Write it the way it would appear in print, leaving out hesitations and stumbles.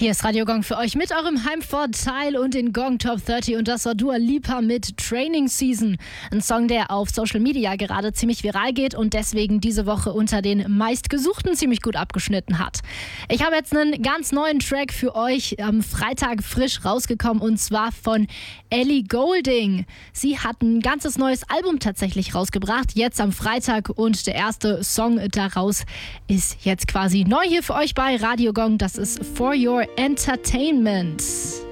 Hier ist Radio Gong für euch mit eurem Heimvorteil und den Gong Top 30 und das war Dua Lipa mit Training Season. Ein Song, der auf Social Media gerade ziemlich viral geht und deswegen diese Woche unter den meistgesuchten ziemlich gut abgeschnitten hat. Ich habe jetzt einen ganz neuen Track für euch am Freitag frisch rausgekommen und zwar von Ellie Goulding. Sie hat ein ganzes neues Album tatsächlich rausgebracht, jetzt am Freitag und der erste Song daraus ist jetzt quasi neu hier für euch bei Radio Gong. Das ist For Your Entertainment.